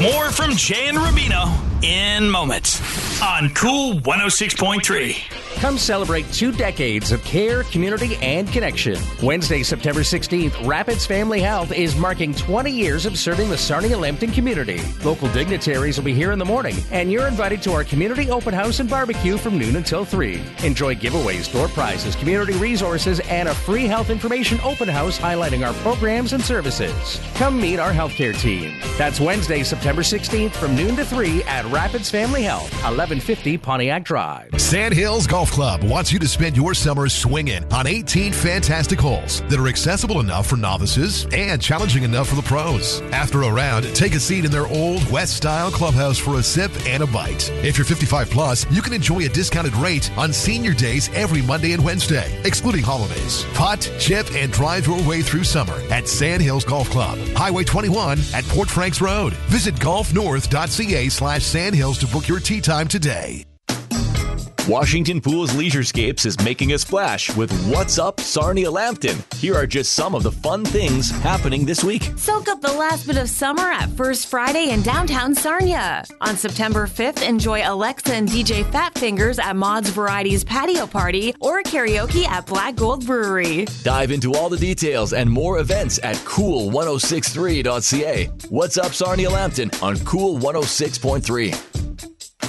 More from Jay and Rubino in moments on Cool 106.3. Come celebrate 2 decades of care, community, and connection. Wednesday, September 16th, Rapids Family Health is marking 20 years of serving the Sarnia-Lambton community. Local dignitaries will be here in the morning, and you're invited to our community open house and barbecue from noon until 3. Enjoy giveaways, door prizes, community resources, and a free health information open house highlighting our programs and services. Come meet our healthcare team. That's Wednesday, September 16th from noon to 3 at Rapids Family Health, 1150 Pontiac Drive. Sandhills Golf Club wants you to spend your summer swinging on 18 fantastic holes that are accessible enough for novices and challenging enough for the pros. After a round, take a seat in their old West-style clubhouse for a sip and a bite. If you're 55 plus, you can enjoy a discounted rate on senior days every Monday and Wednesday, excluding holidays. Putt, chip, and drive your way through summer at Sandhills Golf Club, Highway 21 at Port Franks Road. Visit golfnorth.ca/Sandhills to book your tee time today. Washington Pools Leisurescapes is making a splash with What's Up Sarnia-Lambton. Here are just some of the fun things happening this week. Soak up the last bit of summer at First Friday in downtown Sarnia. On September 5th, enjoy Alexa and DJ Fat Fingers at Maud's Varieties Patio Party or karaoke at Black Gold Brewery. Dive into all the details and more events at cool1063.ca. What's Up Sarnia-Lambton on Cool 106.3.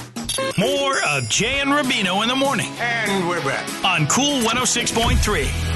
More of Jay and Rubino in the morning. And we're back on Cool 106.3.